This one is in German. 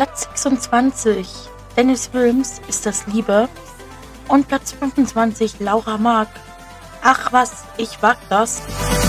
Platz 26, Dennis Wilms, Ist das Liebe? Und Platz 25, Laura Mark, Ach was, ich wag das.